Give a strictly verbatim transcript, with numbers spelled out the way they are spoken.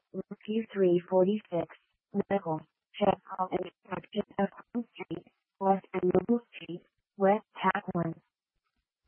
Q three forty-six, Medical, Check Out and Extraction of Home Street, West and Noble Street,